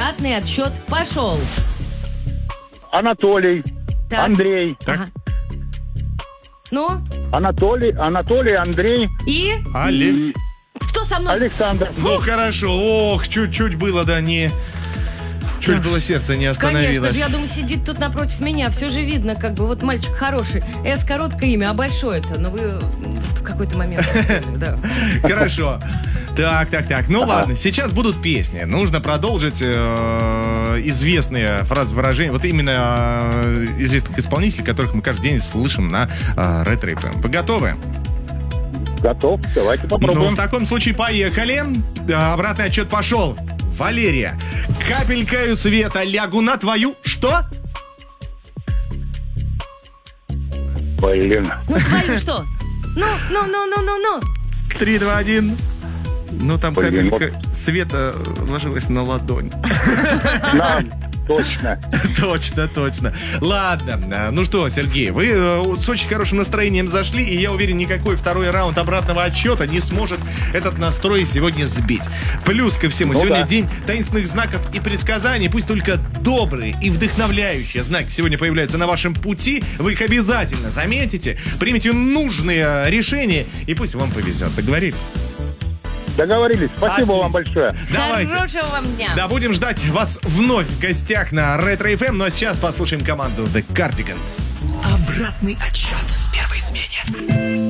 Обратный отсчет пошел. Анатолий. Так. Андрей. Ага. Ну? Анатолий, Андрей. И? Али. Кто со мной? Александр. Ну, хорошо. Ох, чуть-чуть было, да, не... Чуть было сердце не Конечно остановилось. же, я думаю, сидит тут напротив меня. Все же видно, как бы, вот мальчик хороший. С короткое имя, а большое-то. Ну, вы в какой-то момент... Да. Хорошо. Так. Ну ладно, сейчас будут песни. Нужно продолжить известные фразы, выражения. Вот именно известных исполнителей, которых мы каждый день слышим на Ретро FM. Вы готовы? Готов. Давайте Ну, попробуем. в таком случае поехали. Обратный отчет пошел. Валерия, капелькою света лягу на твою... Что? Блин. Ну, твою что? Ну. 3, 2, 1. Ну, там Блин, капелька света ложилась на ладонь. Нам. Точно. Точно. Ладно, ну что, Сергей, вы с очень хорошим настроением зашли, и я уверен, никакой второй раунд обратного отсчета не сможет этот настрой сегодня сбить. Плюс ко всему, сегодня день таинственных знаков и предсказаний. Пусть только добрые и вдохновляющие знаки сегодня появляются на вашем пути. Вы их обязательно заметите, примите нужные решения, и пусть вам повезет. Договорились? Договорились. Спасибо вам большое. Давайте. Хорошего вам дня. Да, будем ждать вас вновь в гостях на Ретро FM. Ну а сейчас послушаем команду The Cardigans. Обратный отсчет в первой смене.